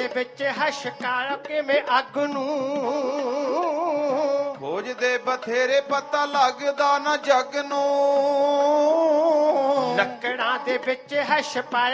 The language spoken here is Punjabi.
ਦੇ ਵਿੱਚ ਹੈ ਛਕਾਇਆ ਕਿਵੇਂ ਅੱਗ ਨੂੰ ਖੋਜਦੇ ਬਥੇਰੇ ਪਤਾ ਲੱਗਦਾ ਨਾ ਜੱਗ ਨੂੰ ਲੱਕੜਾਂ ਦੇ ਵਿੱਚ ਹੈ ਛਪਾਇਆ